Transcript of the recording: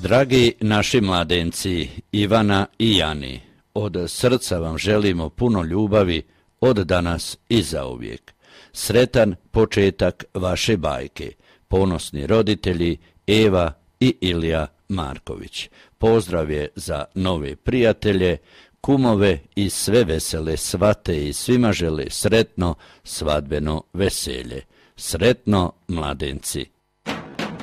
Dragi naši mladenci, Ivana i Jani, od srca vam želimo puno ljubavi od danas i zauvijek. Sretan početak vaše bajke. Ponosni roditelji Eva i Ilija Marković. Pozdrav je za nove prijatelje, kumove i sve vesele svate i svima žele sretno svadbeno veselje. Sretno, mladenci!